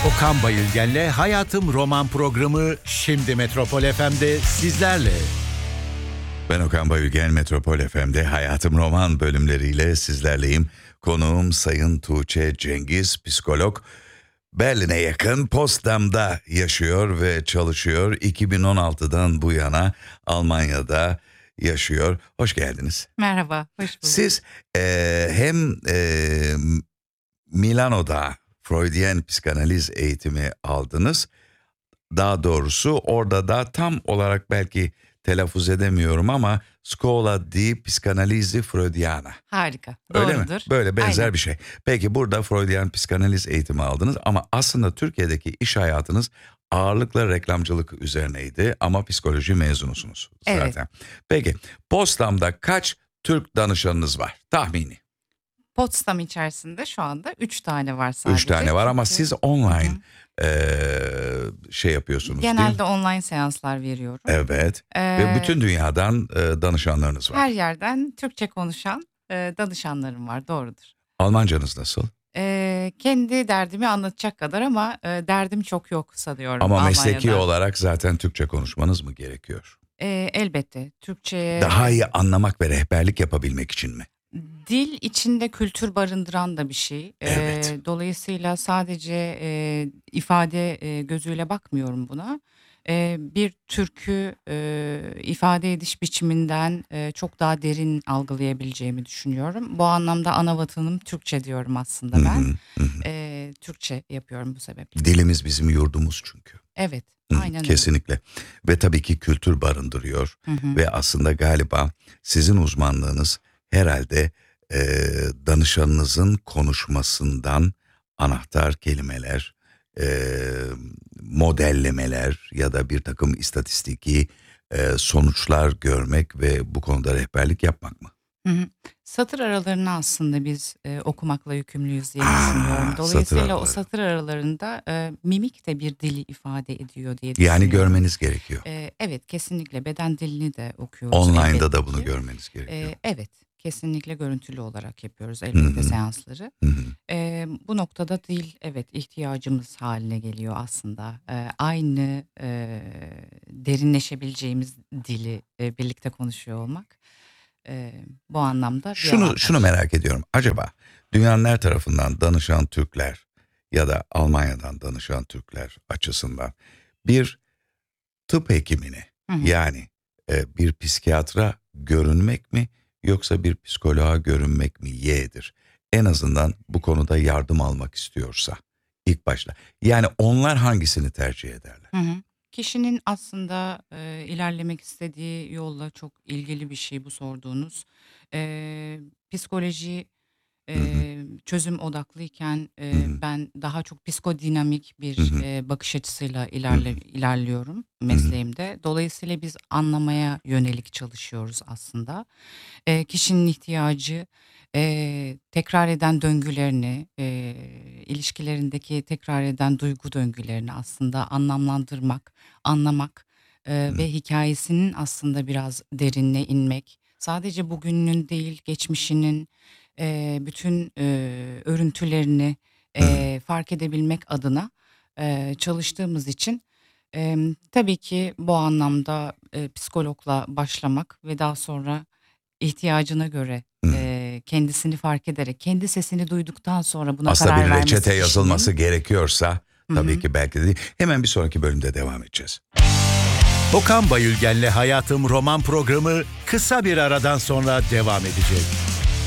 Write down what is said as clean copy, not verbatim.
Okan Bayülgen'le Hayatım Roman programı şimdi Metropol FM'de sizlerle. Ben Okan Bayülgen, Metropol FM'de Hayatım Roman bölümleriyle sizlerleyim. Konuğum Sayın Tuğçe Cengiz, psikolog. Berlin'e yakın Potsdam'da yaşıyor ve çalışıyor. 2016'dan bu yana Almanya'da yaşıyor. Hoş geldiniz. Merhaba, hoş bulduk. Siz hem Milano'da Freudian psikanaliz eğitimi aldınız. Daha doğrusu orada da tam olarak belki telaffuz edemiyorum ama Scuola di Psicanalisi Freudiana. Harika, Öyle doğrudur. mi? Böyle benzer Aynen. bir şey. Peki burada Freudian psikanaliz eğitimi aldınız ama aslında Türkiye'deki iş hayatınız ağırlıkla reklamcılık üzerineydi ama psikoloji mezunusunuz zaten. Evet. Peki Potsdam'da kaç Türk danışanınız var tahmini? Potsdam içerisinde şu anda 3 tane var sadece. 3 tane var ama Çünkü siz online şey yapıyorsunuz değil mi? genelde online seanslar veriyorum. Evet. Ve bütün dünyadan danışanlarınız var. Her yerden Türkçe konuşan danışanlarım var, doğrudur. Almancanız nasıl? Kendi derdimi anlatacak kadar ama derdim çok yok sanıyorum Ama Almanya'da. mesleki olarak zaten Türkçe konuşmanız mı gerekiyor? Elbette Türkçe'ye... Daha iyi anlamak ve rehberlik yapabilmek için mi? Dil içinde kültür barındıran da bir şey. Evet. Dolayısıyla sadece ifade gözüyle bakmıyorum buna. Bir türkü ifade ediş biçiminden çok daha derin algılayabileceğimi düşünüyorum. Bu anlamda ana vatanım Türkçe diyorum aslında ben. Türkçe yapıyorum bu sebeple. Dilimiz bizim yurdumuz çünkü. Evet, aynen öyle. Kesinlikle. Ve tabii ki kültür barındırıyor. Ve aslında galiba sizin uzmanlığınız herhalde danışanınızın konuşmasından anahtar kelimeler, modellemeler ya da bir takım istatistiki sonuçlar görmek ve bu konuda rehberlik yapmak mı? Satır aralarını aslında biz okumakla yükümlüyüz diye düşünüyorum. satır Dolayısıyla o araları. satır aralarında mimik de bir dili ifade ediyor diye Yani düşünüyorum. görmeniz gerekiyor. Evet, kesinlikle beden dilini de okuyoruz. Online'da elbette da bunu ki. görmeniz gerekiyor. Evet, kesinlikle görüntülü olarak yapıyoruz elbette seansları. Bu noktada dil evet ihtiyacımız haline geliyor aslında. Aynı derinleşebileceğimiz dili birlikte konuşuyor olmak. Bu anlamda bir Şunu avantaj. merak ediyorum. Acaba dünyanın her tarafından danışan Türkler ya da Almanya'dan danışan Türkler açısından bir tıp hekimine yani bir psikiyatra görünmek mi yoksa bir psikoloğa görünmek mi yeğdir? En azından bu konuda yardım almak istiyorsa ilk başta. Yani onlar hangisini tercih ederler? Kişinin aslında ilerlemek istediği yolla çok ilgili bir şey bu sorduğunuz. Psikoloji çözüm odaklıyken ben daha çok psikodinamik bir bakış açısıyla ilerliyorum mesleğimde. Dolayısıyla biz anlamaya yönelik çalışıyoruz aslında. Kişinin ihtiyacı tekrar eden döngülerini, ilişkilerindeki tekrar eden duygu döngülerini aslında anlamlandırmak, anlamak ve hikayesinin aslında biraz derinine inmek. Sadece bugününün değil, geçmişinin bütün örüntülerini fark edebilmek adına çalıştığımız için tabii ki bu anlamda psikologla başlamak ve daha sonra ihtiyacına göre kendisini fark ederek, kendi sesini duyduktan sonra buna Aslında karar bir vermesi reçete yazılması kişinin. gerekiyorsa tabii ki belki de değil. Hemen bir sonraki bölümde devam edeceğiz. Okan Bayülgen'le Hayatım Roman programı kısa bir aradan sonra devam edecek.